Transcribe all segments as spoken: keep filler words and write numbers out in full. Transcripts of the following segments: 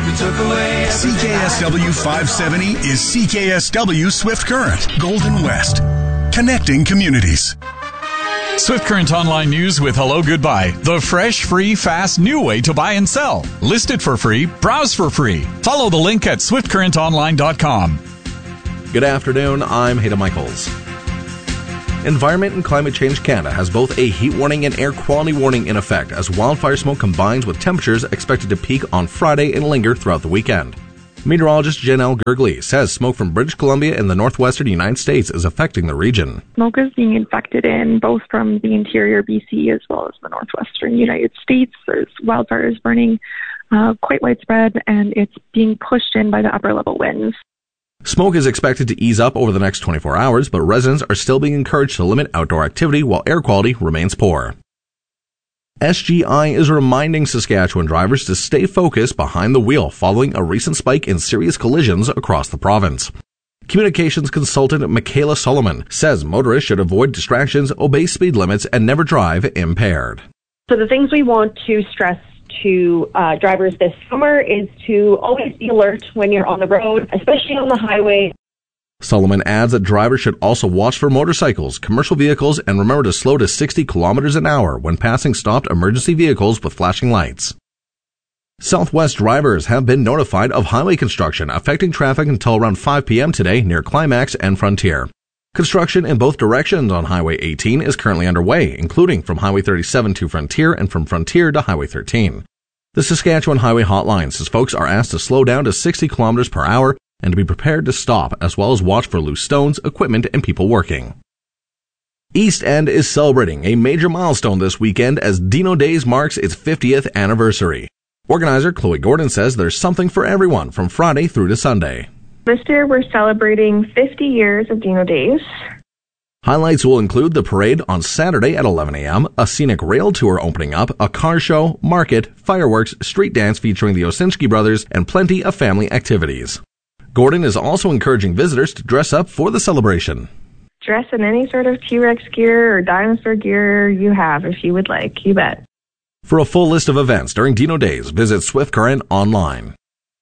C K S W five seventy is C K S W Swift Current, Golden West, connecting communities. Swift Current Online News with Hello Goodbye, the fresh, free, fast, new way to buy and sell. List it for free, browse for free. Follow the link at swift current online dot com. Good afternoon, I'm Hayden Michaels. Environment and Climate Change Canada has both a heat warning and air quality warning in effect as wildfire smoke combines with temperatures expected to peak on Friday and linger throughout the weekend. Meteorologist Janelle Gergley says smoke from British Columbia in the northwestern United States is affecting the region. Smoke is being infected in both from the interior B C as well as the northwestern United States. There's wildfires burning uh, quite widespread, and it's being pushed in by the upper level winds. Smoke is expected to ease up over the next twenty-four hours, but residents are still being encouraged to limit outdoor activity while air quality remains poor. S G I is reminding Saskatchewan drivers to stay focused behind the wheel following a recent spike in serious collisions across the province. Communications consultant Michaela Solomon says motorists should avoid distractions, obey speed limits, and never drive impaired. So the things we want to stress to uh, drivers this summer is to always be alert when you're on the road, especially on the highway. Solomon adds that drivers should also watch for motorcycles, commercial vehicles, and remember to slow to sixty kilometers an hour when passing stopped emergency vehicles with flashing lights. Southwest drivers have been notified of highway construction affecting traffic until around five p.m. today near Climax and Frontier. Construction in both directions on Highway eighteen is currently underway, including from Highway thirty-seven to Frontier and from Frontier to Highway thirteen. The Saskatchewan Highway Hotline says folks are asked to slow down to sixty kilometers per hour and to be prepared to stop, as well as watch for loose stones, equipment, and people working. East End is celebrating a major milestone this weekend as Dino Days marks its fiftieth anniversary. Organizer Chloe Gordon says there's something for everyone from Friday through to Sunday. This year we're celebrating fifty years of Dino Days. Highlights will include the parade on Saturday at eleven a.m., a scenic rail tour opening up, a car show, market, fireworks, street dance featuring the Osinski brothers, and plenty of family activities. Gordon is also encouraging visitors to dress up for the celebration. Dress in any sort of T-Rex gear or dinosaur gear you have if you would like, you bet. For a full list of events during Dino Days, visit Swift Current online.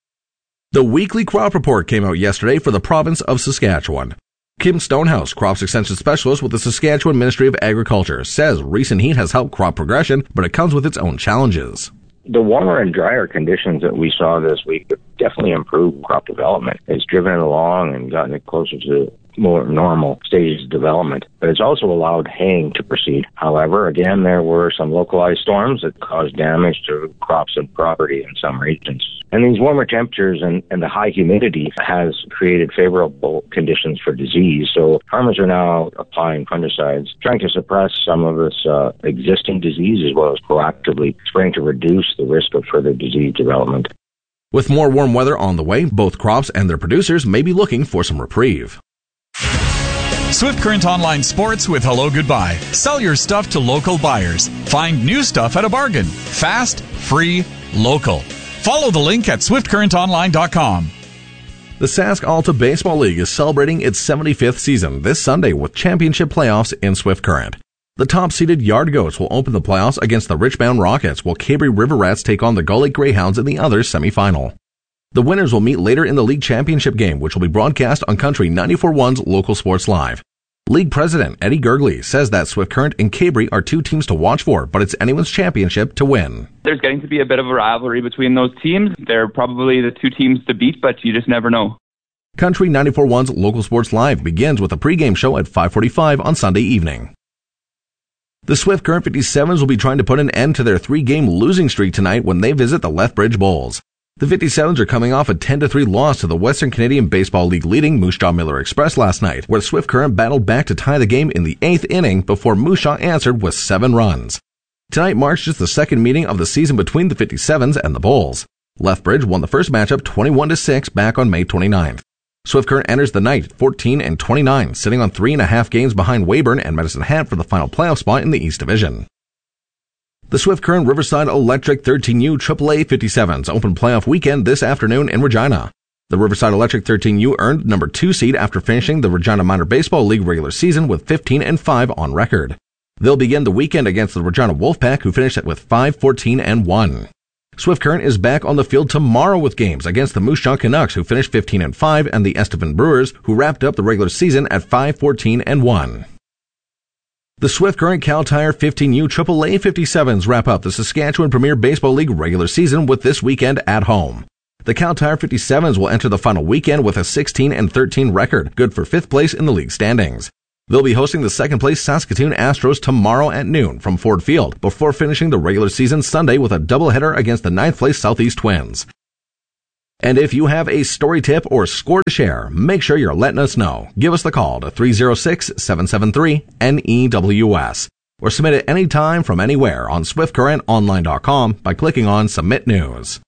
The weekly crop report came out yesterday for the province of Saskatchewan. Kim Stonehouse, Crops Extension Specialist with the Saskatchewan Ministry of Agriculture, says recent heat has helped crop progression, but it comes with its own challenges. The warmer and drier conditions that we saw this week definitely improved crop development. It's driven it along and gotten it closer to more normal stages of development, but it's also allowed haying to proceed. However, again, there were some localized storms that caused damage to crops and property in some regions. And these warmer temperatures and, and the high humidity has created favorable conditions for disease. So farmers are now applying fungicides, trying to suppress some of this uh, existing disease as well as proactively spraying to reduce the risk of further disease development. With more warm weather on the way, both crops and their producers may be looking for some reprieve. Swift Current Online Sports with Hello Goodbye. Sell your stuff to local buyers. Find new stuff at a bargain. Fast, free, local. Follow the link at swift current online dot com. The Sask Alta Baseball League is celebrating its seventy-fifth season this Sunday with championship playoffs in Swift Current. The top-seeded Yard Goats will open the playoffs against the Richmond Rockets, while Cabri River Rats take on the Gull Lake Greyhounds in the other semifinal. The winners will meet later in the league championship game, which will be broadcast on Country ninety-four point one's Local Sports Live. League President Eddie Gergley says that Swift Current and Cabri are two teams to watch for, but it's anyone's championship to win. There's getting to be a bit of a rivalry between those teams. They're probably the two teams to beat, but you just never know. Country ninety-four point one's Local Sports Live begins with a pregame show at five forty-five on Sunday evening. The Swift Current fifty-sevens will be trying to put an end to their three-game losing streak tonight when they visit the Lethbridge Bulls. The fifty-sevens are coming off a ten to three loss to the Western Canadian Baseball League leading Moose Jaw Miller Express last night, where Swift Current battled back to tie the game in the eighth inning before Moose Jaw answered with seven runs. Tonight marks just the second meeting of the season between the fifty-sevens and the Bulls. Lethbridge won the first matchup twenty-one to six back on May twenty-ninth. Swift Current enters the night fourteen and twenty-nine, sitting on three and a half games behind Weyburn and Medicine Hat for the final playoff spot in the East Division. The Swift Current Riverside Electric thirteen U triple A fifty-sevens open playoff weekend this afternoon in Regina. The Riverside Electric thirteen U earned number two seed after finishing the Regina Minor Baseball League regular season with fifteen and five on record. They'll begin the weekend against the Regina Wolfpack, who finished it with five fourteen and one. Swift Current is back on the field tomorrow with games against the Moose Jaw Canucks, who finished fifteen and five, and the Estevan Brewers, who wrapped up the regular season at five fourteen and one. The Swift Current Cal Tire fifteen U triple A fifty-sevens wrap up the Saskatchewan Premier Baseball League regular season with this weekend at home. The Cal Tire fifty-sevens will enter the final weekend with a sixteen and thirteen record, good for fifth place in the league standings. They'll be hosting the second place Saskatoon Astros tomorrow at noon from Ford Field, before finishing the regular season Sunday with a doubleheader against the ninth place Southeast Twins. And if you have a story tip or score to share, make sure you're letting us know. Give us the call to three oh six, seven seven three, N E W S or submit it anytime from anywhere on swift current online dot com by clicking on Submit News.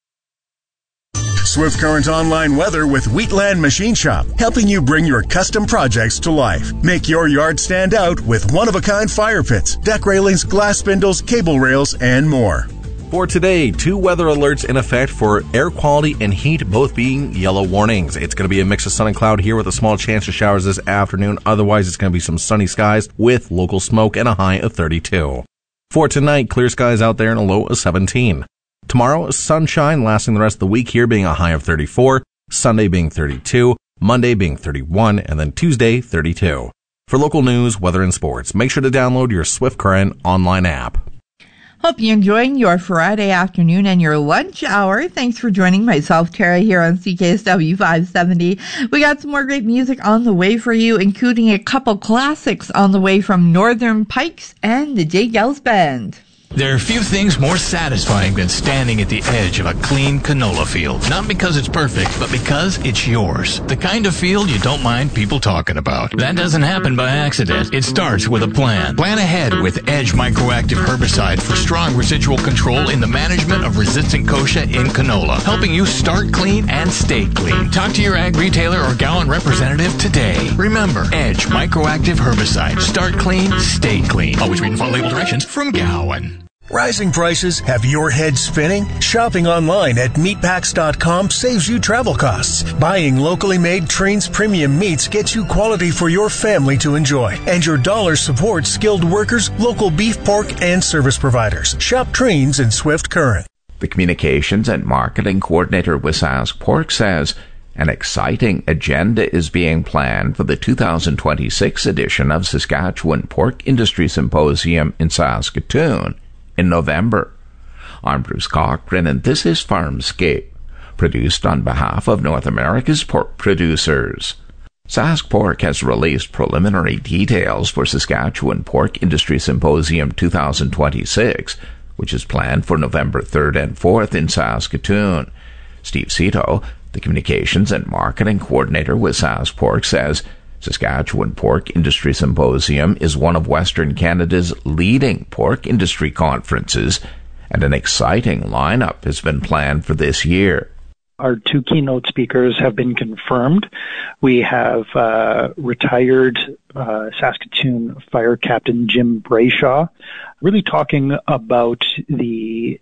Swift Current Online Weather with Wheatland Machine Shop, helping you bring your custom projects to life. Make your yard stand out with one-of-a-kind fire pits, deck railings, glass spindles, cable rails, and more. For today, two weather alerts in effect for air quality and heat, both being yellow warnings. It's going to be a mix of sun and cloud here with a small chance of showers this afternoon. Otherwise, it's going to be some sunny skies with local smoke and a high of thirty-two. For tonight, clear skies out there and a low of seventeen. Tomorrow, sunshine lasting the rest of the week here being a high of thirty-four, Sunday being thirty-two, Monday being thirty-one, and then Tuesday, thirty-two. For local news, weather, and sports, make sure to download your Swift Current online app. Hope you're enjoying your Friday afternoon and your lunch hour. Thanks for joining myself, Tara, here on C K S W five seventy. We got some more great music on the way for you, including a couple classics on the way from Northern Pikes and the J. Gels Band. There are few things more satisfying than standing at the edge of a clean canola field. Not because it's perfect, but because it's yours. The kind of field you don't mind people talking about. That doesn't happen by accident. It starts with a plan. Plan ahead with Edge Microactive Herbicide for strong residual control in the management of resistant kochia in canola, helping you start clean and stay clean. Talk to your ag retailer or Gowan representative today. Remember, Edge Microactive Herbicide. Start clean, stay clean. Always read and follow label directions from Gowan. Rising prices have your head spinning? Shopping online at meatpacks dot com saves you travel costs. Buying locally made Trains premium meats gets you quality for your family to enjoy. And your dollar supports skilled workers, local beef, pork, and service providers. Shop Trains in Swift Current. The Communications and Marketing Coordinator with Sask Pork says an exciting agenda is being planned for the two thousand twenty-six edition of Saskatchewan Pork Industry Symposium in Saskatoon in November. I'm Bruce Cochran, and this is Farmscape, produced on behalf of North America's pork producers. Sask Pork has released preliminary details for Saskatchewan Pork Industry Symposium two thousand twenty-six, which is planned for November third and fourth in Saskatoon. Steve Cito, the Communications and Marketing Coordinator with Sask Pork, says Saskatchewan Pork Industry Symposium is one of Western Canada's leading pork industry conferences, and an exciting lineup has been planned for this year. Our two keynote speakers have been confirmed. We have uh, retired uh, Saskatoon Fire Captain Jim Brayshaw, really talking about the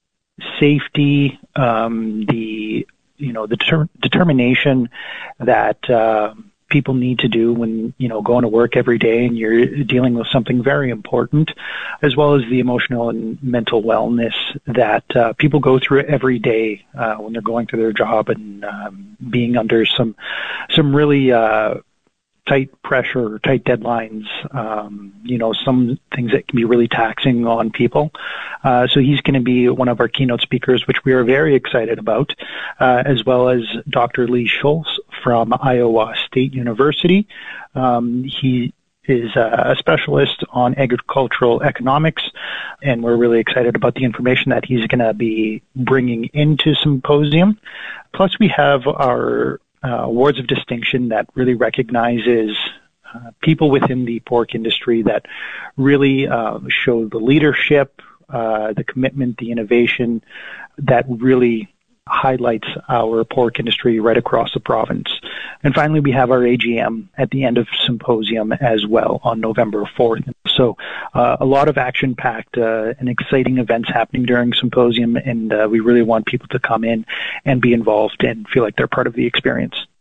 safety, um, the you know the deter- determination that Uh, people need to do when, you know, going to work every day and you're dealing with something very important, as well as the emotional and mental wellness that uh, people go through every day uh, when they're going through their job and um, being under some some really uh, tight pressure, tight deadlines, um, you know, some things that can be really taxing on people. Uh, so he's going to be one of our keynote speakers, which we are very excited about, uh, as well as Doctor Lee Schultz from Iowa State University. Um, he is a specialist on agricultural economics, and we're really excited about the information that he's going to be bringing into Symposium. Plus, we have our Uh, awards of distinction that really recognizes uh, people within the pork industry that really uh, show the leadership, uh, the commitment, the innovation that really highlights our pork industry right across the province. And finally, we have our A G M at the end of Symposium as well on November fourth. So uh, a lot of action-packed uh, and exciting events happening during Symposium, and uh, we really want people to come in and be involved and feel like they're part of the experience.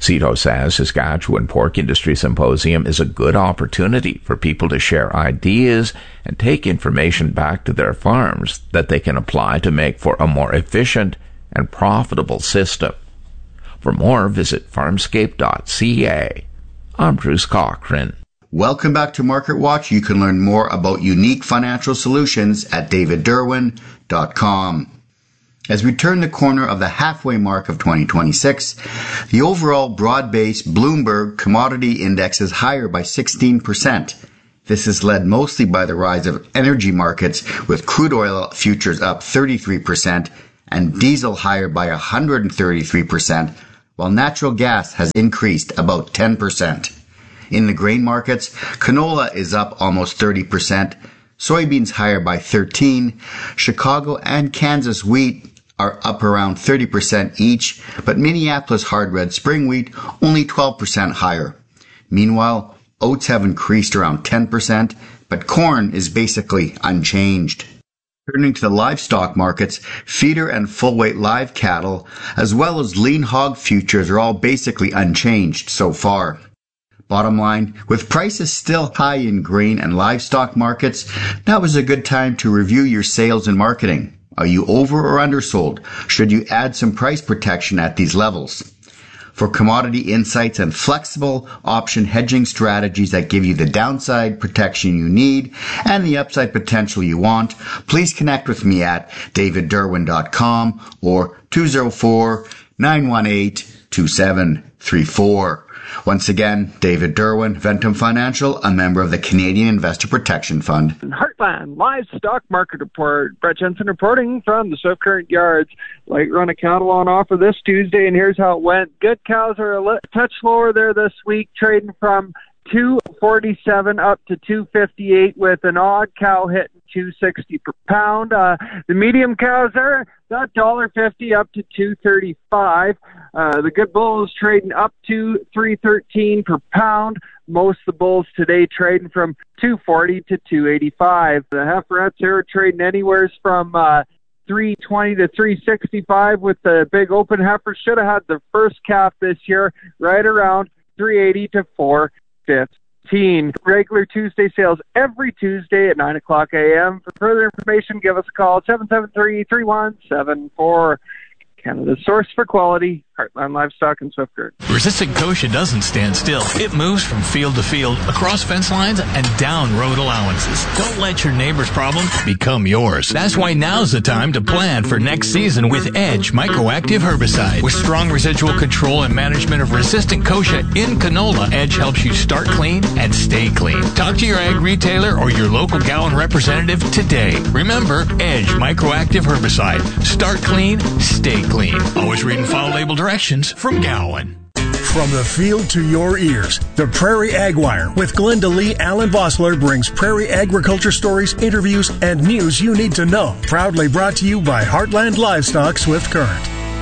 Cito says Saskatchewan Pork Industry Symposium is a good opportunity for people to share ideas and take information back to their farms that they can apply to make for a more efficient and profitable system. For more, visit farmscape dot c a. I'm Bruce Cochran. Welcome back to Market Watch. You can learn more about unique financial solutions at david derwin dot com. As we turn the corner of the halfway mark of twenty twenty-six, the overall broad-based Bloomberg Commodity Index is higher by sixteen percent. This is led mostly by the rise of energy markets, with crude oil futures up thirty-three percent and diesel higher by one hundred thirty-three percent, while natural gas has increased about ten percent. In the grain markets, canola is up almost thirty percent, soybeans higher by thirteen percent, Chicago and Kansas wheat are up around thirty percent each, but Minneapolis hard red spring wheat only twelve percent higher. Meanwhile, oats have increased around ten percent, but corn is basically unchanged. Turning to the livestock markets, feeder and full-weight live cattle, as well as lean hog futures, are all basically unchanged so far. Bottom line, with prices still high in grain and livestock markets, now is a good time to review your sales and marketing. Are you over or undersold? Should you add some price protection at these levels? For commodity insights and flexible option hedging strategies that give you the downside protection you need and the upside potential you want, please connect with me at david derwin dot com or two oh four, nine one eight, two seven three four. Once again, David Derwin, Ventum Financial, a member of the Canadian Investor Protection Fund. Heartland Livestock Market Report. Brett Jensen reporting from the Swift Current Yards. Light run of cattle on offer this Tuesday, and here's how it went. Good cows are a li- touch lower there this week, trading from two forty-seven up to two fifty-eight, with an odd cow hitting two sixty per pound. Uh, the medium cows are that one dollar fifty up to two thirty-five. Uh, the good bulls trading up to three thirteen per pound. Most of the bulls today trading from two forty to two eighty-five. The heiferettes are trading anywhere from uh, three twenty to three sixty-five, with the big open heifers. Should have had their first calf this year, right around three eighty to four fifteen. Regular Tuesday sales every Tuesday at nine o'clock a.m. For further information, give us a call at seven seven three, three one seven four. Canada's source for quality, Heartland Livestock and Swift Current. Resistant Kochia doesn't stand still. It moves from field to field, across fence lines, and down road allowances. Don't let your neighbor's problem become yours. That's why now's the time to plan for next season with Edge Microactive Herbicide. With strong residual control and management of resistant Kochia in canola, Edge helps you start clean and stay clean. Talk to your ag retailer or your local Gowan representative today. Remember, Edge Microactive Herbicide. Start clean, stay clean. Always read and follow label directions from Gowan. From the field to your ears, the Prairie Ag Wire with Glenda Lee Allen Vossler brings prairie agriculture stories, interviews, and news you need to know. Proudly brought to you by Heartland Livestock Swift Current.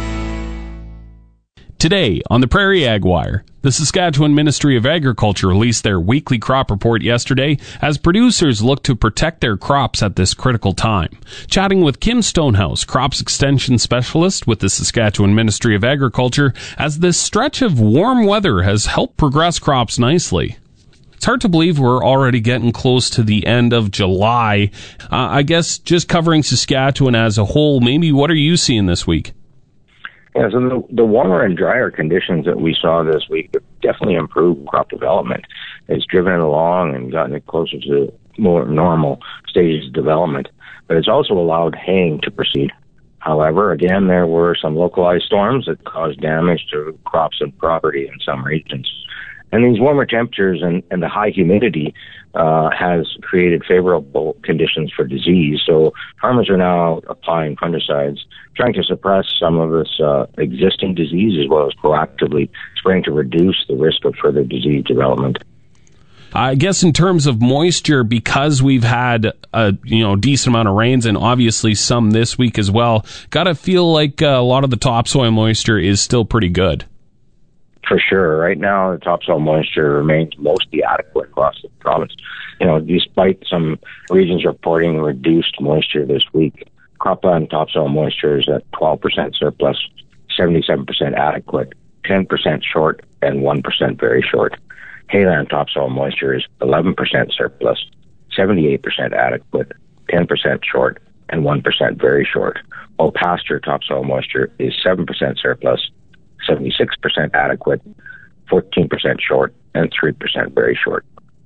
Today on the Prairie Ag Wire, the Saskatchewan Ministry of Agriculture released their weekly crop report yesterday as producers look to protect their crops at this critical time. Chatting with Kim Stonehouse, Crops Extension Specialist with the Saskatchewan Ministry of Agriculture, as this stretch of warm weather has helped progress crops nicely. It's hard to believe we're already getting close to the end of July. Uh, I guess just covering Saskatchewan as a whole, maybe what are you seeing this week? Yeah, so the, the warmer and drier conditions that we saw this week have definitely improved crop development. It's driven it along and gotten it closer to more normal stages of development. But it's also allowed haying to proceed. However, again, there were some localized storms that caused damage to crops and property in some regions. And these warmer temperatures and, and the high humidity uh, has created favorable conditions for disease. So farmers are now applying fungicides, trying to suppress some of this uh, existing disease as well as proactively spraying to reduce the risk of further disease development. I guess in terms of moisture, because we've had a you know decent amount of rains and obviously some this week as well, gotta feel like uh, a lot of the topsoil moisture is still pretty good. For sure. Right now, the topsoil moisture remains mostly adequate across the province. You know, despite some regions reporting reduced moisture this week, cropland topsoil moisture is at twelve percent surplus, seventy-seven percent adequate. ten percent short and one percent very short. Hayland topsoil moisture is eleven percent surplus, seventy-eight percent adequate, ten percent short, and one percent very short. While pasture topsoil moisture is seven percent surplus, seventy-six percent adequate, fourteen percent short, and three percent very short.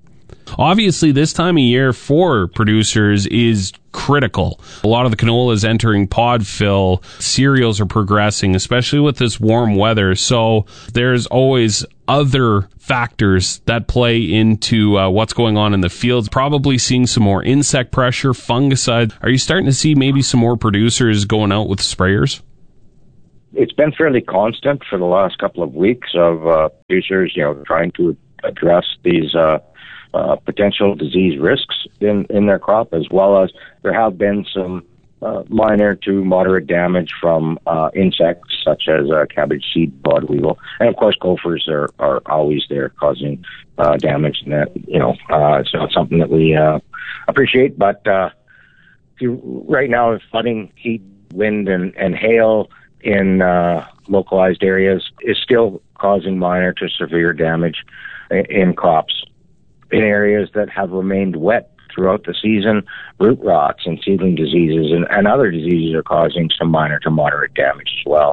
Obviously, this time of year for producers is critical. A lot of the canola is entering pod fill. Cereals are progressing, especially with this warm weather. So there's always other factors that play into uh, what's going on in the fields. Probably seeing some more insect pressure, fungicide. Are you starting to see maybe some more producers going out with sprayers? It's been fairly constant for the last couple of weeks of uh, producers, you know, trying to address these uh, uh, potential disease risks in, in their crop, as well as there have been some uh, minor to moderate damage from uh, insects such as uh, cabbage seed pod weevil. And of course, gophers are, are always there causing uh, damage. And that, you know, uh, it's not something that we uh, appreciate, but uh, if you, right now, flooding, heat, wind, and, and hail in uh, localized areas is still causing minor to severe damage in, in crops. In areas that have remained wet throughout the season, root rots and seedling diseases and, and other diseases are causing some minor to moderate damage as well.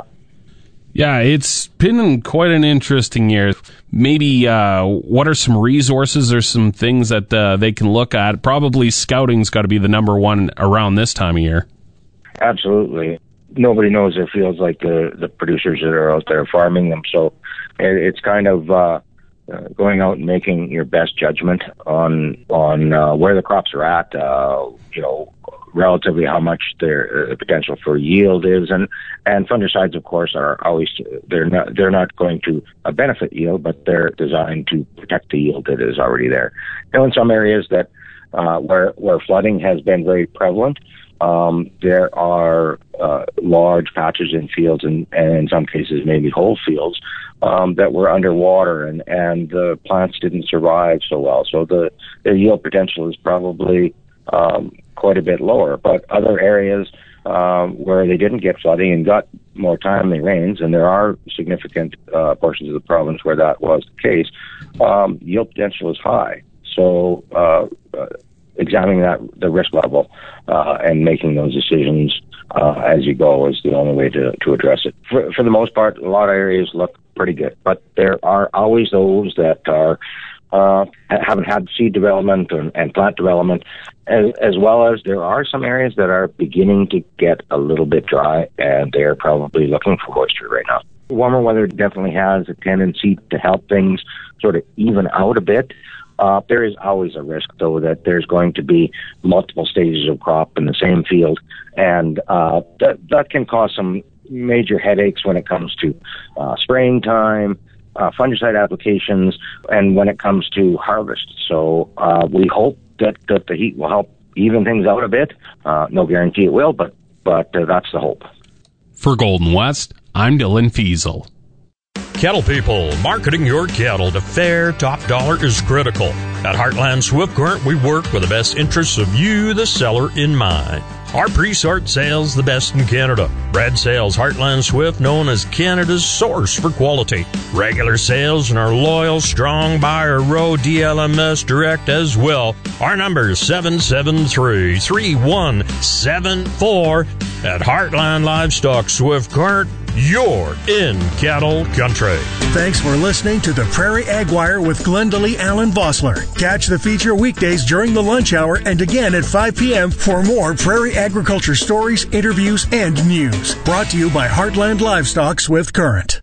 Yeah, it's been quite an interesting year. Maybe uh, what are some resources or some things that uh, they can look at? Probably scouting's got to be the number one around this time of year. Absolutely. Nobody knows their fields like the, the producers that are out there farming them. So it's kind of uh, uh, going out and making your best judgment on on uh, where the crops are at, uh, you know, relatively how much their uh, potential for yield is. And, and fungicides, of course, are always, they're not, they're not going to uh, benefit yield, but they're designed to protect the yield that is already there. You know, in some areas that uh, where, where flooding has been very prevalent, Um, there are uh, large patches in fields and, and in some cases maybe whole fields um, that were underwater and, and the plants didn't survive so well. So the, the yield potential is probably um, quite a bit lower. But other areas um, where they didn't get flooding and got more timely rains, and there are significant uh, portions of the province where that was the case, um, yield potential is high. So uh, uh examining that, the risk level, uh, and making those decisions uh, as you go is the only way to, to address it. For, for the most part, a lot of areas look pretty good, but there are always those that are uh, haven't had seed development and, and plant development, as, as well as there are some areas that are beginning to get a little bit dry, and they're probably looking for moisture right now. Warmer weather definitely has a tendency to help things sort of even out a bit. Uh, there is always a risk, though, that there's going to be multiple stages of crop in the same field, and uh, that, that can cause some major headaches when it comes to uh, spraying time, uh, fungicide applications, and when it comes to harvest. So uh, we hope that, that the heat will help even things out a bit. Uh, no guarantee it will, but, but uh, that's the hope. For Golden West, I'm Dylan Fiesel. Cattle people, marketing your cattle to fair top dollar is critical. At Heartland Swift Current, we work with the best interests of you, the seller, in mind. Our pre-sort sales the best in Canada. Bred sales Heartland Swift, known as Canada's source for quality. Regular sales and our loyal, strong buyer row D L M S direct as well. Our number is seven seven three, three one seven four. At Heartland Livestock Swift Current, you're in cattle country. Thanks for listening to the Prairie Ag Wire with Glendalee Allen Vossler. Catch the feature weekdays during the lunch hour and again at five p.m. for more prairie agriculture stories, interviews, and news. Brought to you by Heartland Livestock Swift Current.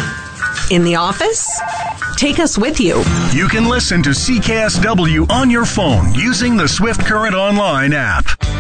In the office? Take us with you. You can listen to C K S W on your phone using the Swift Current Online app.